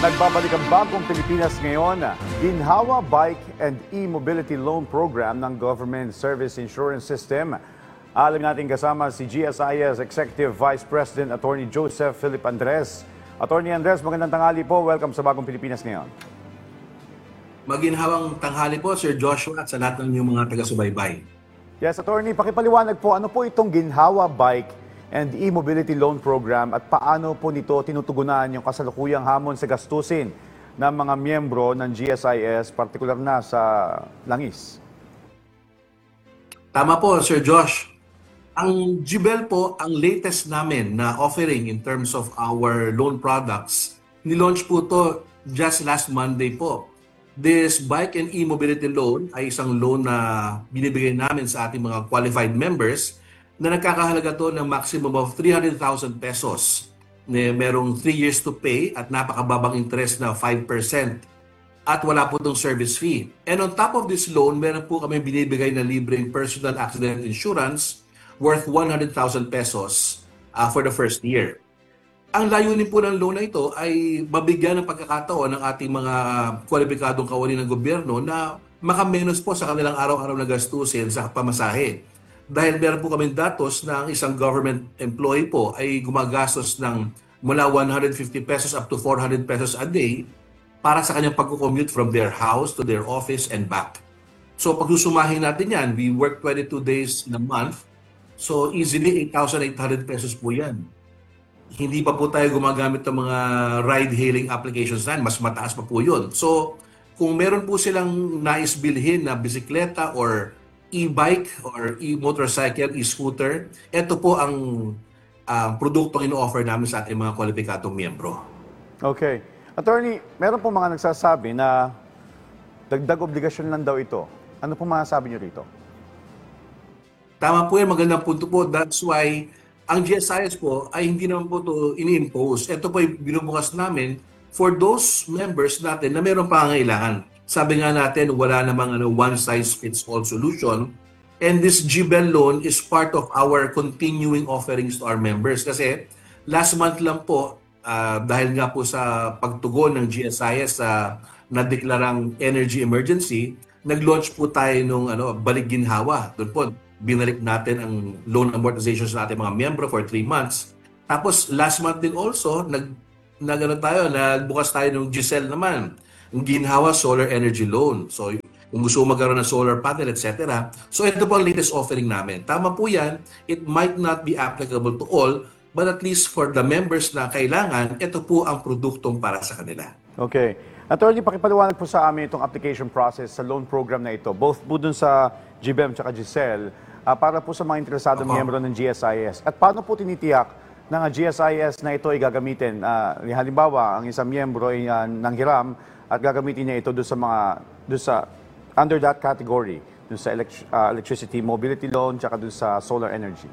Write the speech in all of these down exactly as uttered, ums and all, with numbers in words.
Nagbabalik ang Bagong Pilipinas ngayon, Ginhawa Bike and E-Mobility Loan Program ng Government Service Insurance System. Alam natin kasama si G S I S Executive Vice President Attorney Joseph Philip Andres. Attorney Andres, magandang tanghali po. Welcome sa Bagong Pilipinas ngayon. Maginhawang tanghali po, Sir Joshua, at sa lahat ng inyong mga taga-subaybay. Yes, Attorney, pakipaliwanag po, ano po itong Ginhawa Bike and E-Mobility Loan Program at paano po nito tinutugunan yung kasalukuyang hamon sa gastusin ng mga miyembro ng G S I S, partikular na sa langis? Tama po, Sir Josh. Ang G B E L po, ang latest namin na offering in terms of our loan products, nilaunch po to just last Monday po. This Bike and E-Mobility Loan ay isang loan na binibigay namin sa ating mga qualified members na nagkakahalaga to ng maximum of three hundred thousand pesos. Na merong three years to pay at napakababang interest na five percent. At wala po itong service fee. And on top of this loan, meron po kami binibigay na libreng personal accident insurance worth one hundred thousand pesos uh, for the first year. Ang layunin po ng loan na ito ay mabigyan ng pagkakataon ng ating mga kwalipikadong kawani ng gobyerno na makamenos po sa kanilang araw-araw na gastusin sa pamasahe. Dahil meron po kaming datos na ang isang government employee po ay gumagastos ng mula one hundred fifty pesos up to four hundred pesos a day para sa kanyang pag-commute from their house to their office and back. So pag susumahin natin yan, we work twenty-two days in a month. So easily eight thousand eight hundred pesos po yan. Hindi pa po tayo gumagamit ng mga ride-hailing applications na yan. Mas mataas pa po yun. So kung meron po silang nais bilhin na bisikleta or e-bike or e-motorcycle, e-scooter, ito po ang uh, produktong ino-offer namin sa ating mga kwalipikadong miyembro. Okay. Attorney, meron po mga nagsasabi na dagdag obligasyon lang daw ito. Ano po masasabi niyo rito? Tama po yan, magandang punto po. That's why ang G S I S po ay hindi naman po ito ini-impose. Ito po ay binubukas namin for those members natin na meron pangangailangan. Sabi nga natin, wala namang ano, one-size-fits-all solution. And this G B E L loan is part of our continuing offerings to our members. Kasi last month lang po, uh, dahil nga po sa pagtugon ng G S I S sa uh, nadeklarang energy emergency, nag-launch po tayo ng ano, Balik Ginhawa. Doon po, binalik natin ang loan amortizations sa ating mga miyembro for three months. Tapos last month din also, nag, nag ano tayo, nagbukas tayo ng G C E L naman. Ang Ginhawa Solar Energy Loan. So, kung gusto mo magkaroon ng solar panel, et cetera. So, ito po ang latest offering namin. Tama po yan. It might not be applicable to all, but at least for the members na kailangan, ito po ang produktong para sa kanila. Okay. Attorney, pakipaliwanag po sa amin itong application process sa loan program na ito, both po dun sa G B E M at G S E L, uh, para po sa mga interesadong miyembro ng G S I S. At paano po tinitiyak ng G S I S na ito ay gagamitin? Uh, halimbawa, ang isang miyembro ay uh, nanghiram at gagamitin niya ito doon sa mga, doon sa, under that category, doon sa elect, uh, electricity mobility loan, tsaka doon sa solar energy.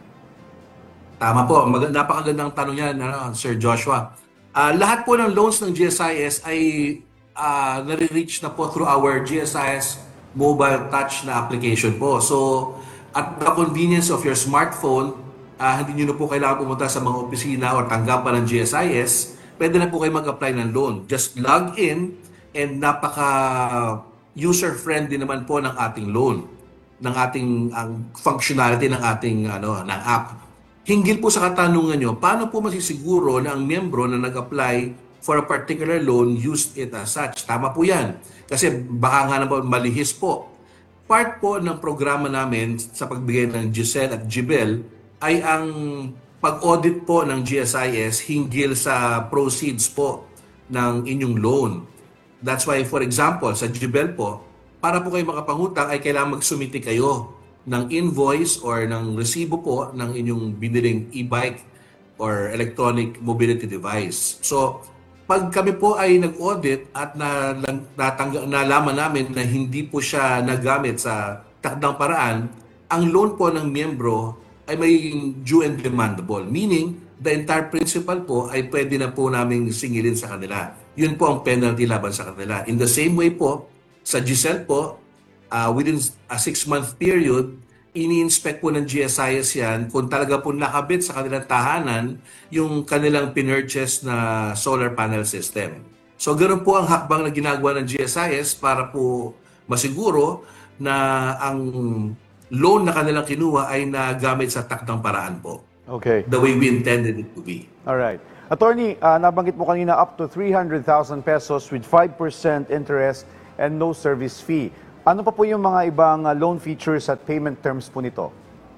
Tama po. Mag- napakagandang tanong yan, ano, Sir Joshua. Uh, lahat po ng loans ng G S I S ay uh, nare-reach na po through our G S I S mobile touch na application po. So, at the convenience of your smartphone, uh, hindi nyo na po kailangan pumunta sa mga opisina o tanggapan ng G S I S, pwede na po kayo mag-apply ng loan. Just log in and napaka-user-friendly naman po ng ating loan, ng ating ang functionality ng ating ano, ng app. Hinggil po sa katanungan nyo, paano po masisiguro na ang miyembro na nag-apply for a particular loan used it as such? Tama po yan. Kasi baka nga naman malihis po. Part po ng programa namin sa pagbigay ng G S E L at G B E L ay ang pag-audit po ng G S I S hinggil sa proceeds po ng inyong loan. That's why, for example, sa G B E L po, para po kayo makapangutang ay kailangan magsumiti kayo ng invoice or ng resibo po ng inyong biniling e-bike or electronic mobility device. So, pag kami po ay nag-audit at na, natangga, nalaman namin na hindi po siya nagamit sa takdang paraan, ang loan po ng miyembro ay may due and demandable. Meaning, the entire principal po ay pwede na po namin singilin sa kanila. Yun po ang penalty laban sa kanila. In the same way po, sa G S E L po, uh, within a six-month period, ini-inspect po ng G S I S yan kung talaga po nakabit sa kanilang tahanan yung kanilang pinurchase na solar panel system. So ganoon po ang hakbang na ginagawa ng G S I S para po masiguro na ang loan na kanilang kinuha ay nagamit sa takdang paraan po. Okay. The way we intended it to be. Alright. Attorney, ah, nabanggit mo kanina up to three hundred thousand pesos with five percent interest and no service fee. Ano pa po yung mga ibang ah, loan features at payment terms po nito?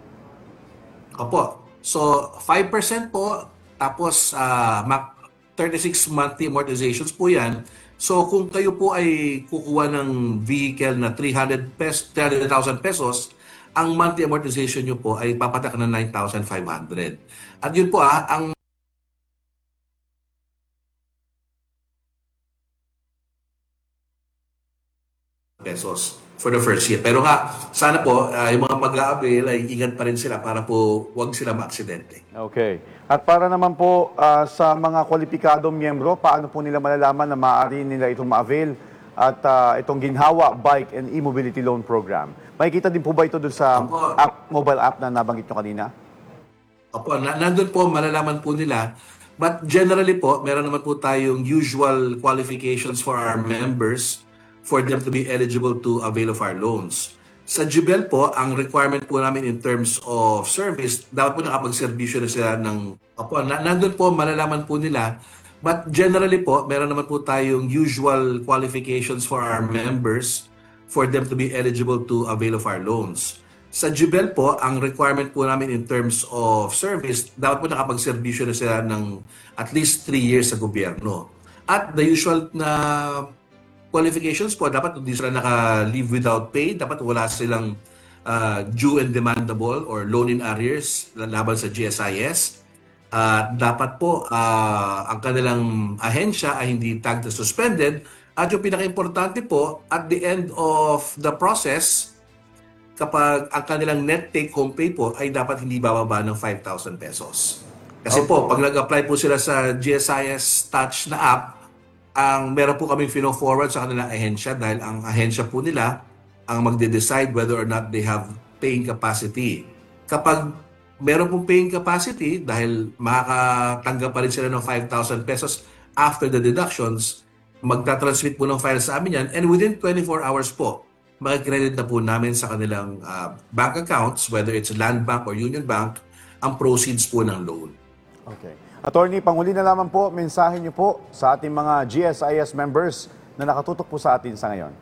Opo. So five percent po, tapos uh, thirty-six monthly amortizations po yan. So kung kayo po ay kukuha ng vehicle na three hundred thousand pesos, ang monthly amortization nyo po ay papatak na nine thousand five hundred. At yun po ah, ang pesos for the first year. Pero nga, sana po, uh, yung mga mag-a-avail ay ingat pa rin sila para po wag sila ma-aksidente. Okay. At para naman po ah, sa mga kwalipikadong miyembro, paano po nila malalaman na maaari nila itong ma-avail at ah, itong Ginhawa Bike and E-Mobility Loan Program? Makikita din po ba ito dun sa Opo. app, mobile app na nabanggit nyo kanina? Opo, na, nandun po, malalaman po nila. But generally po, meron naman po tayong usual qualifications for our members for them to be eligible to avail of our loans. Sa Jubel po, ang requirement po namin in terms of service, dapat po nakapag-servisyo na sila ng... Opo, na, nandun po, malalaman po nila. But generally po, meron naman po tayong usual qualifications for our members for them to be eligible to avail of our loans. Sa Jubel po, ang requirement po namin in terms of service, dapat po nakapag-servisyo na sila ng at least three years sa gobyerno. At the usual na qualifications po, dapat hindi sila naka-leave without pay, dapat wala silang uh, due and demandable or loan in arrears laban sa G S I S. Uh, dapat po uh, ang kanilang ahensya ay hindi tagged as suspended. At yung pinaka-importante po, at the end of the process, kapag ang kanilang net take-home pay po ay dapat hindi bababa ng five thousand pesos. Kasi po, pag nag-apply po sila sa G S I S Touch na app, ang meron po kaming fino-forward sa kanilang ahensya dahil ang ahensya po nila ang magde-decide whether or not they have paying capacity. Kapag meron pong paying capacity, dahil makakatanggap pa rin sila ng five thousand pesos after the deductions, magta-transmit po ng file sa amin yan, and within twenty-four hours po, makikredit na po namin sa kanilang uh, bank accounts, whether it's Land Bank or Union Bank, ang proceeds po ng loan. Okay. Attorney, panghuli na lamang po, mensahe niyo po sa ating mga G S I S members na nakatutok po sa atin sa ngayon.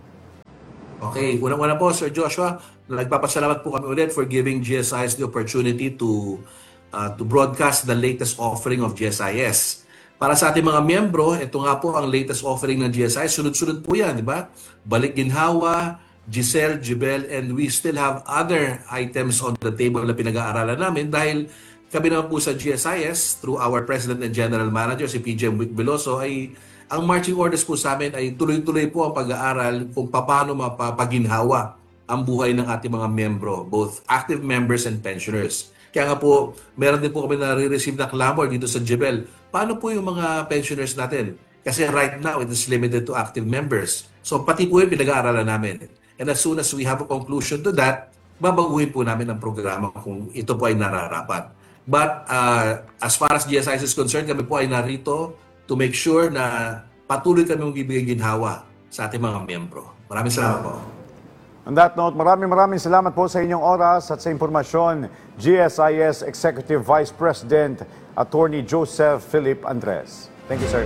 Okay, unang-una po, Sir Joshua, nagpapasalamat po kami ulit for giving G S I S the opportunity to uh, to broadcast the latest offering of G S I S. Para sa ating mga miyembro, ito nga po ang latest offering ng G S I S. Sunod-sunod po yan, di ba? Balik Ginhawa, Giselle, Jubel, and we still have other items on the table na pinag-aaralan namin dahil kami naman po sa G S I S, through our President and General Manager, si P J Wick Veloso, ay ang marching orders po sa amin ay tuloy-tuloy po ang pag-aaral kung paano mapapaginhawa ang buhay ng ating mga membro, both active members and pensioners. Kaya nga po, meron din po kami nare-receive na clamor dito sa Jubel. Paano po yung mga pensioners natin? Kasi right now, it is limited to active members. So pati po yung pinag-aaralan namin. And as soon as we have a conclusion to that, babaguhin po namin ang programa kung ito po ay nararapat. But uh, as far as G S I S is concerned, kami po ay narito to make sure na patuloy kami magbibigay ginhawa sa ating mga miyembro. Maraming salamat po. On that note, maraming maraming salamat po sa inyong oras at sa impormasyon. G S I S Executive Vice President, Attorney Joseph Philip Andres. Thank you, sir.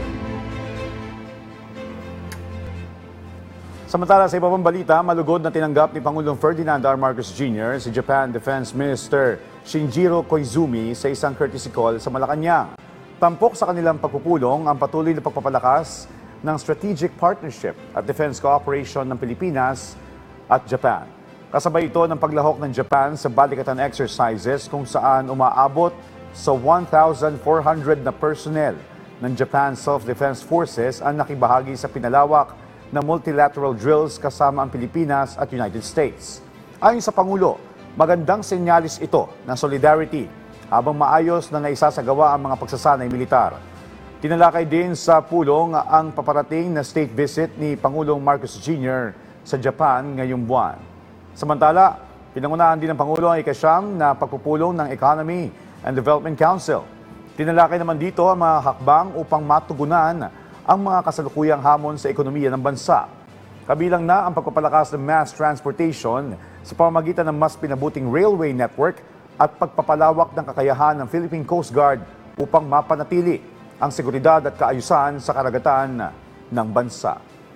Samantala sa iba pang balita, malugod na tinanggap ni Pangulong Ferdinand R. Marcos Junior si Japan Defense Minister Shinjiro Koizumi sa isang courtesy call sa Malacanang. Tampok sa kanilang pagpupulong ang patuloy na pagpapalakas ng strategic partnership at defense cooperation ng Pilipinas at Japan. Kasabay ito ng paglahok ng Japan sa balikatan exercises kung saan umaabot sa one thousand four hundred na personnel ng Japan Self-Defense Forces ang nakibahagi sa pinalawak na multilateral drills kasama ang Pilipinas at United States. Ayon sa Pangulo, magandang senyalis ito ng solidarity habang maayos na naisasagawa ang mga pagsasanay militar. Tinalakay din sa pulong ang paparating na state visit ni Pangulong Marcos Junior sa Japan ngayong buwan. Samantala, pinangunahan din ng Pangulo ang ikasyam na pagpupulong ng Economy and Development Council. Tinalakay naman dito ang mga hakbang upang matugunan ang mga kasalukuyang hamon sa ekonomiya ng bansa. Kabilang na ang pagpapalakas ng mass transportation sa pamamagitan ng mas pinabuting railway network at pagpapalawak ng kakayahan ng Philippine Coast Guard upang mapanatili ang seguridad at kaayusan sa karagatan ng bansa.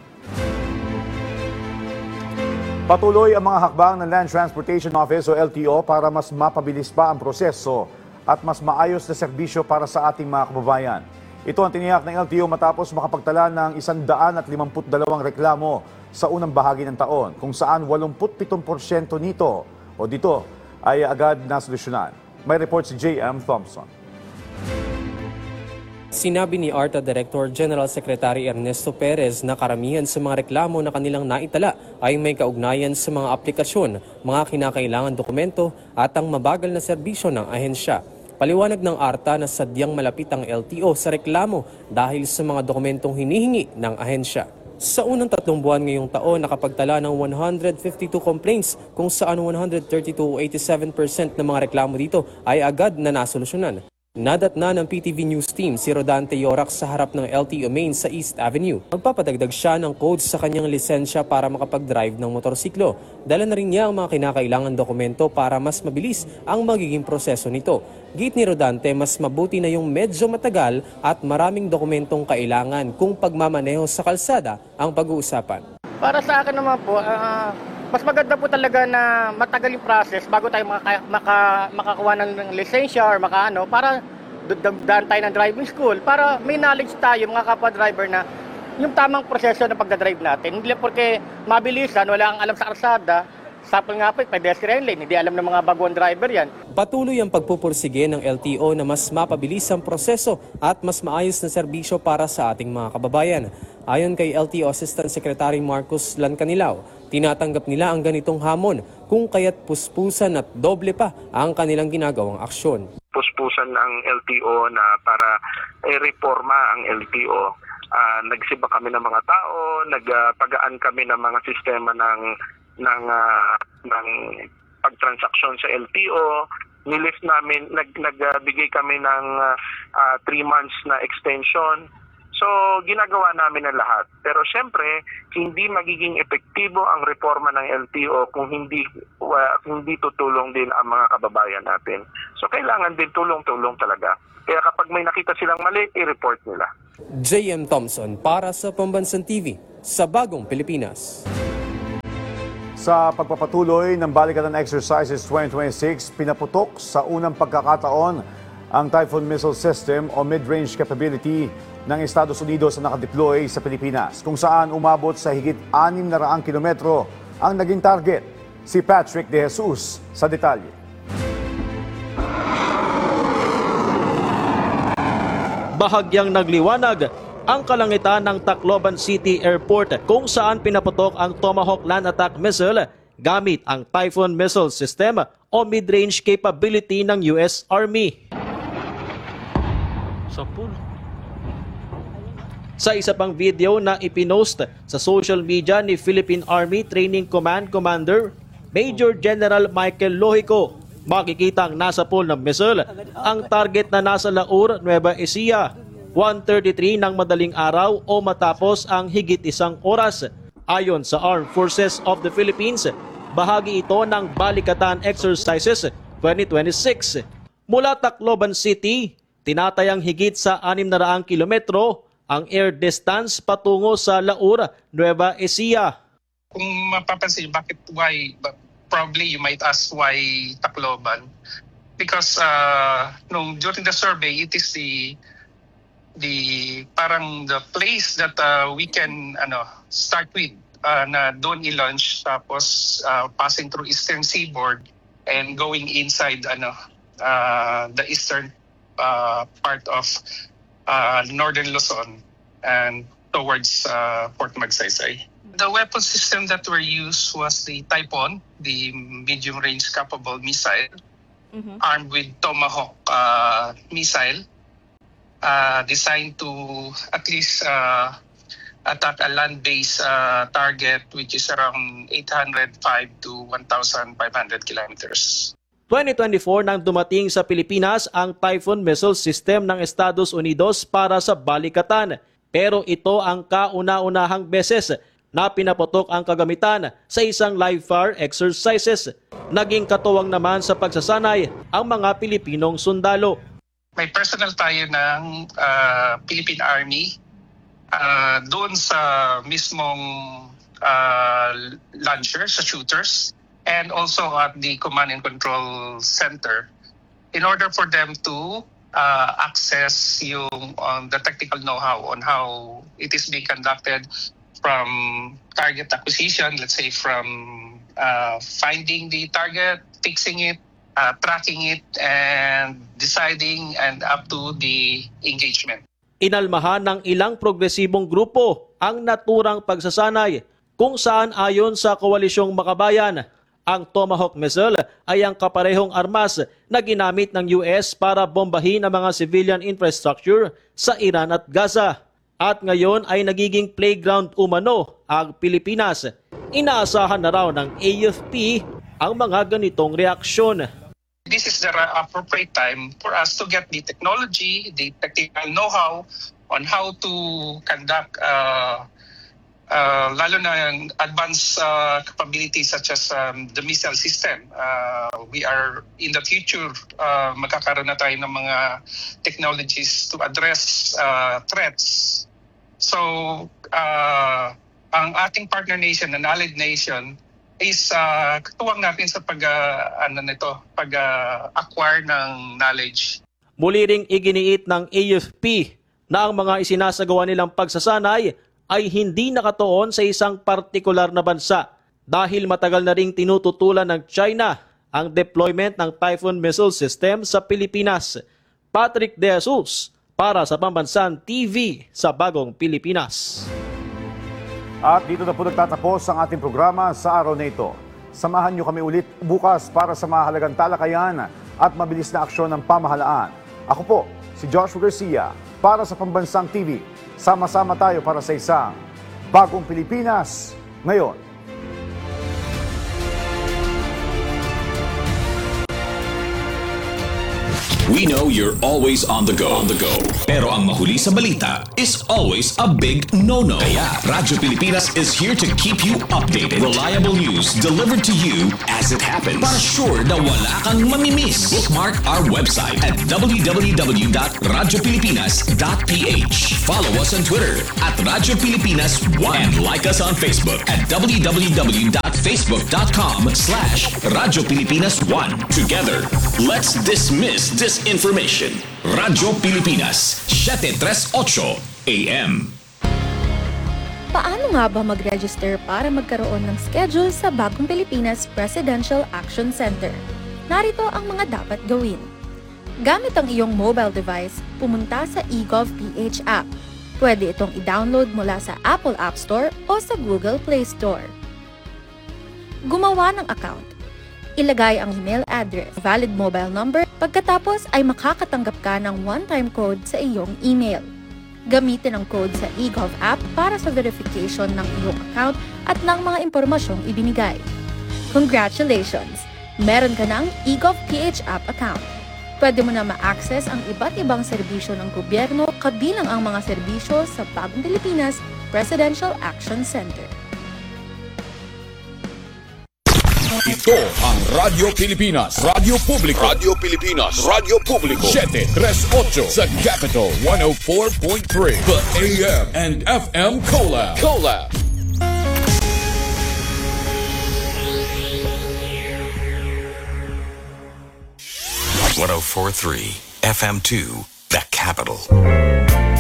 Patuloy ang mga hakbang ng Land Transportation Office o L T O para mas mapabilis pa ang proseso at mas maayos na serbisyo para sa ating mga kababayan. Ito ang tiniyak ng L T O matapos makapagtala ng one hundred fifty-two reklamo sa unang bahagi ng taon, kung saan eighty-seven porsyento nito o dito ay agad nasolusyonan. May report si J M Thompson. Sinabi ni ARTA Director General Secretary Ernesto Perez na karamihan sa mga reklamo na kanilang naitala ay may kaugnayan sa mga aplikasyon, mga kinakailangan dokumento at ang mabagal na serbisyo ng ahensya. Paliwanag ng ARTA na sadyang malapit ang L T O sa reklamo dahil sa mga dokumentong hinihingi ng ahensya. Sa unang tatlong buwan ngayong taon, nakapagtala ng one hundred fifty-two complaints kung saan one hundred thirty-two o eighty-seven percent ng mga reklamo dito ay agad na nasolusyonan. Nadatna ng P T V News Team si Rodante Yorak sa harap ng L T O main sa East Avenue. Magpapadagdag siya ng codes sa kanyang lisensya para makapag-drive ng motorsiklo. Dala na rin niya ang mga kinakailangan dokumento para mas mabilis ang magiging proseso nito. Git ni Rodante, mas mabuti na yung medyo matagal at maraming dokumentong kailangan kung pagmamaneho sa kalsada ang pag-uusapan. Para sa akin naman po, uh, mas maganda po talaga na matagal yung process bago tayo maka, maka, makakuha ng, ng lisensya or makaano para daan tayo ng driving school para may knowledge tayo mga kapwa-driver na yung tamang proseso ng pagdadrive natin. Hindi lang porque mabilisan, wala kang alam sa kalsada, sapol nga po, pedestrian lane, hindi alam ng mga baguang driver yan. Patuloy ang pagpupursige ng L T O na mas mapabilis ang proseso at mas maayos na serbisyo para sa ating mga kababayan. Ayon kay L T O Assistant Secretary Marcos Lancanilao, tinatanggap nila ang ganitong hamon kung kaya't puspusan at doble pa ang kanilang ginagawang aksyon. Puspusan ang L T O na para i-reforma ang L T O. Uh, nagsiba kami ng mga tao, nagpagaan kami ng mga sistema ng ng uh, ng pagtransaksyon sa L T O. Nilift namin, nag nagbigay kami ng uh, three months na extension. So, ginagawa namin ang lahat. Pero siyempre, hindi magiging epektibo ang reforma ng L T O kung hindi uh, hindi tutulong din ang mga kababayan natin. So, kailangan din tulong-tulong talaga. Kaya kapag may nakita silang mali, i-report nila. J M Thompson para sa Pambansang T V sa Bagong Pilipinas. Sa pagpapatuloy ng Balikatan Exercises twenty twenty-six, pinaputok sa unang pagkakataon ang Typhoon Missile System o Mid-Range Capability ng Estados Unidos na nakadeploy sa Pilipinas, kung saan umabot sa higit anim na raang kilometro ang naging target. Si Patrick De Jesus sa detalye. Bahagyang nagliwanag ang kalangitan ng Tacloban City Airport kung saan pinaputok ang Tomahawk land attack missile gamit ang Typhoon Missile System o mid-range capability ng U S Army. Sa isa pang video na ipinost sa social media ni Philippine Army Training Command Commander Major General Michael Lohico, makikitang nasa pool ng missile ang target na nasa Laur, Nueva Ecija, one thirty-three ng madaling araw o matapos ang higit isang oras. Ayon sa Armed Forces of the Philippines, bahagi ito ng Balikatan Exercises twenty twenty-six. Mula Tacloban City, tinatayang higit sa anim na raang kilometro ang air distance patungo sa Laur, Nueva Ecija. Kung mapapansin, bakit why, probably you might ask why Tacloban? Because uh, nung, during the survey, it is the the parang the place that uh, we can ano start with uh, na doon i-launch tapos uh, passing through eastern seaboard and going inside ano uh, the eastern uh, part of uh, northern Luzon and towards uh, Port Magsaysay. The weapon system that were used was the Typhoon, the medium range capable missile, mm-hmm. armed with Tomahawk uh, missile. Uh, designed to at least uh, attack a land-based uh, target which is around eight hundred five to one thousand five hundred kilometers. twenty twenty-four nang dumating sa Pilipinas ang Typhoon Missile System ng Estados Unidos para sa Balikatan. pero ito ang kauna-unahang beses na pinaputok ang kagamitan sa isang live fire exercises. Naging katuwang naman sa pagsasanay ang mga Pilipinong sundalo. May personal tayo ng uh, Philippine Army uh, doon sa mismong uh, launcher, sa shooters, and also at the command and control center in order for them to uh, access yung on the technical know-how on how it is being conducted, from target acquisition, let's say from uh, finding the target, fixing it, uh, tracking it, and deciding, and up to the engagement. Inalmahan ng ilang progresibong grupo ang naturang pagsasanay kung saan ayon sa Koalisyong Makabayan, ang Tomahawk missile ay ang kaparehong armas na ginamit ng U S para bombahin ang mga civilian infrastructure sa Iran at Gaza. At ngayon ay nagiging playground umano ang Pilipinas. Inaasahan na raw ng A F P ang mga ganitong reaksyon. This is the appropriate time for us to get the technology, the technical know-how on how to conduct uh, uh, lalo na yung advanced uh, capabilities such as um, the missile system. Uh, we are in the future, uh, magkakaroon na tayo ng mga technologies to address uh, threats. So, uh, ang ating partner nation, an allied nation, is uh, katuwang natin sa pag, uh, ano nito, pag-acquire uh, ng knowledge. Muli ring iginiit ng A F P na ang mga isinasagawa nilang pagsasanay ay hindi nakatuon sa isang partikular na bansa dahil matagal na ring tinututulan ng China ang deployment ng Typhoon missile system sa Pilipinas. Patrick De Jesus, para sa Pambansang T V sa Bagong Pilipinas. At dito na po nagtatapos ang ating programa sa araw na ito. Samahan niyo kami ulit bukas para sa mahalagang talakayan at mabilis na aksyon ng pamahalaan. Ako po, si Joshua Garcia, para sa Pambansang T V. Sama-sama tayo para sa isang Bagong Pilipinas ngayon. We know you're always on the go. On the go. Pero ang mahuli sa balita is always a big no-no. Kaya Radyo Pilipinas is here to keep you updated. Reliable news delivered to you as it happens. Para sure na wala kang mamimiss. Bookmark our website at w w w dot radyo pilipinas dot p h. Follow us on Twitter at Radyo Pilipinas one. And like us on Facebook at w w w dot facebook dot com slash Radyo Pilipinas one. Together, let's dismiss this information. Radyo Pilipinas, seven thirty-eight A M. Paano nga ba mag-register para magkaroon ng schedule sa Bagong Pilipinas Presidential Action Center? Narito ang mga dapat gawin. Gamit ang iyong mobile device, pumunta sa eGovPH app. Pwede itong i-download mula sa Apple App Store o sa Google Play Store. Gumawa ng account. Ilagay ang email address, valid mobile number, pagkatapos ay makakatanggap ka ng one-time code sa iyong email. Gamitin ang code sa eGov app para sa verification ng iyong account at ng mga impormasyong ibinigay. Congratulations! Meron ka ng eGovPH app account. Pwede mo na ma-access ang iba't ibang serbisyo ng gobyerno kabilang ang mga serbisyo sa Bagong Pilipinas Presidential Action Center. Ito ang Radyo Pilipinas, Radyo Publiko, Radyo Pilipinas, Radyo Publiko, seven thirty-eight sa Capital one oh four point three, the A M and F M Collab. Collab. one oh four point three F M two, the Capital.